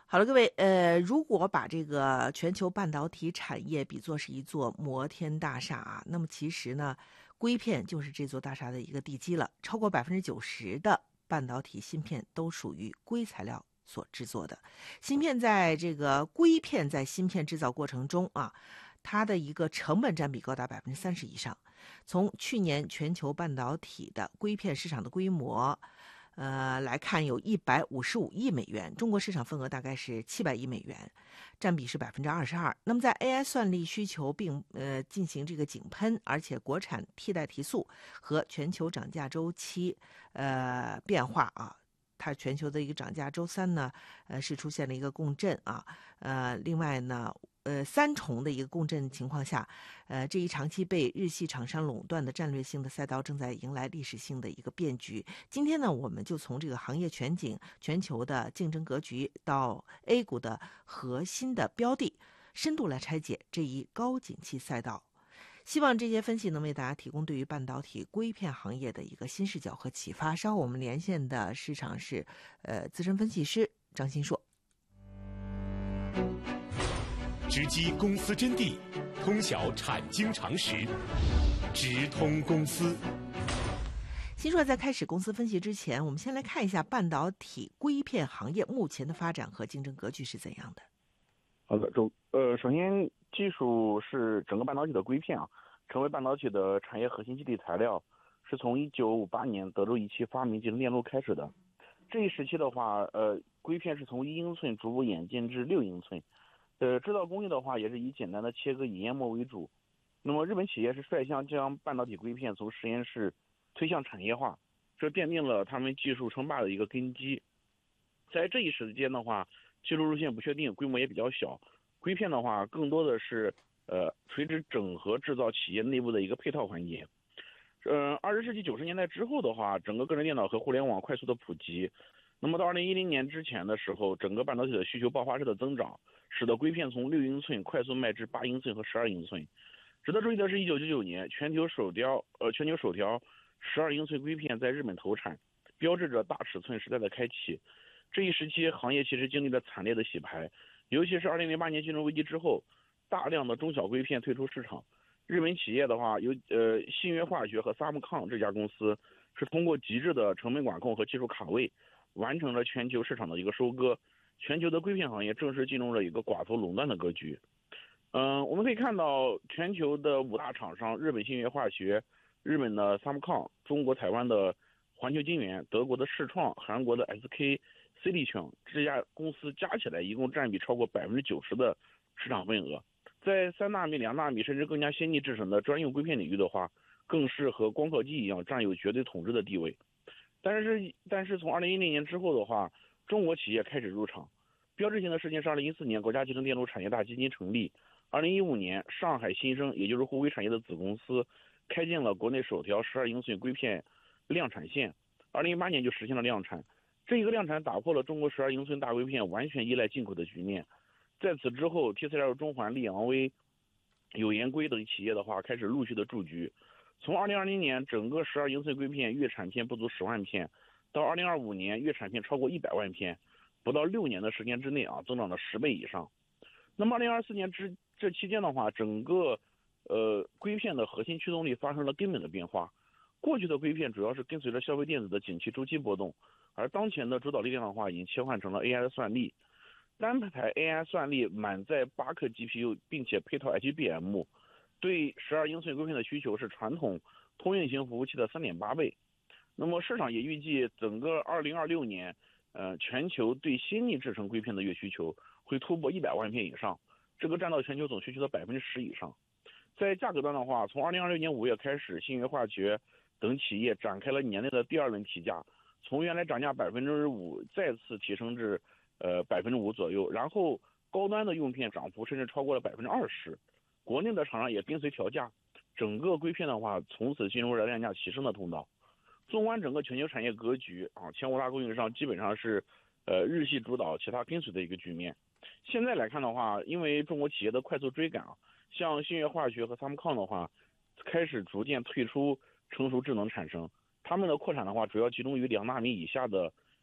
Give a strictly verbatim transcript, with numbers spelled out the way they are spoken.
好了，各位，呃，如果把这个全球半导体产业比作是一座摩天大厦啊，那么其实呢，硅片就是这座大厦的一个地基了。超过百分之九十的半导体芯片都属于硅材料所制作的。芯片在这个硅片在芯片制造过程中啊，它的一个成本占比高达百分之三十以上。从去年全球半导体的硅片市场的规模。呃，来看有一百五十五亿美元，中国市场份额大概是七百亿美元，占比是百分之二十二。那么在 A I 算力需求并呃进行这个井喷，而且国产替代提速和全球涨价周期呃变化啊，它全球的一个涨价周三呢，呃是出现了一个共振啊，呃，另外呢。呃，三重的一个共振情况下，呃，这一长期被日系厂商垄断的战略性的赛道正在迎来历史性的一个变局。今天呢，我们就从这个行业全景、全球的竞争格局到 A 股的核心的标的，深度来拆解这一高景气赛道。希望这些分析能为大家提供对于半导体硅片行业的一个新视角和启发。稍后我们连线的市场是呃资深分析师张新硕。 直击公司真谛，通晓产经常识，直通公司。 新硕在开始公司分析之前，我们先来看一下半导体硅片行业目前的发展和竞争格局是怎样的。 好的，首呃，首先技术是整个半导体的硅片啊，成为半导体的产业核心基底材料，是从一九五八年德州仪器发明集成电路开始的。这一时期的话，呃，硅片是从一英寸逐步演进至六英寸。呃，制造工艺的话，也是以简单的切割引烟膜为主。那么，日本企业是率先将半导体硅片从实验室推向产业化，这奠定了他们技术称霸的一个根基。在这一时间的话，技术路线不确定，规模也比较小。硅片的话，更多的是呃垂直整合制造企业内部的一个配套环节。呃，二十世纪九十年代之后的话，整个个人电脑和互联网快速的普及。那么到二零一零年之前的时候，整个半导体的需求爆发式的增长，使得硅片从六英寸快速迈至八英寸和十二英寸。值得注意的是，一九九九年全球首条呃全球首条十二英寸硅片在日本投产，标志着大尺寸时代的开启。这一时期，行业其实经历了惨烈的洗牌，尤其是二零零八年金融危机之后，大量的中小硅片退出市场。日本企业的话，有呃信越化学和萨姆康这家公司是通过极致的成本管控和技术卡位，完成了全球市场的一个收割，全球的硅片行业正式进入了一个寡头垄断的格局。嗯、呃，我们可以看到全球的五大厂商，日本信越化学、日本的萨姆康、中国台湾的环球晶圆、德国的世创、韩国的 S K Silicon 这家公司加起来一共占比超过百分之九十的市场份额。在三纳米、两纳米甚至更加先进制程的专用硅片领域的话，更是和光刻机一样占有绝对统治的地位。但是，但是从二零一零年之后的话，中国企业开始入场。标志性的事情是二零一四年国家集成电路产业大基金成立，二零一五年上海新生，也就是沪微产业的子公司，开建了国内首条十二英寸硅片量产线，二零一八年就实现了量产。这一个量产打破了中国十二英寸大硅片完全依赖进口的局面。在此之后 ，T C L、中环、力昂微、友研硅等企业的话开始陆续的驻局。从二零二零年整个十二英寸硅片月产片不足十万片，到二零二五年月产片超过一百万片，不到六年的时间之内啊，增长了十倍以上。那么二零二四年之这期间的话，整个呃硅片的核心驱动力发生了根本的变化。过去的硅片主要是跟随着消费电子的景气周期波动，而当前的主导力量的话已经切换成了 A I 的算力。单台 A I 算力满载八颗 G P U， 并且配套 H B M， 对十二英寸硅片的需求是传统通用型服务器的 三点八 倍。那么市场也预计整个二零二六年，呃，全球对先进制程硅片的月需求会突破一百万片以上，这个占到全球总需求的百分之十以上。在价格端的话，从二零二六年五月开始，信越化学等企业展开了年内的第二轮提价，从原来涨价百分之五再次提升至呃百分之五左右，然后高端的用片涨幅甚至超过了百分之二十，国内的厂商也跟随调价，整个硅片的话从此进入了量价齐升的通道。纵观整个全球产业格局啊，前五大供应商基本上是呃日系主导，其他跟随的一个局面。现在来看的话，因为中国企业的快速追赶啊，像信越化学和萨姆康的话，开始逐渐退出成熟制能产生，他们的扩产的话主要集中于两纳米以下的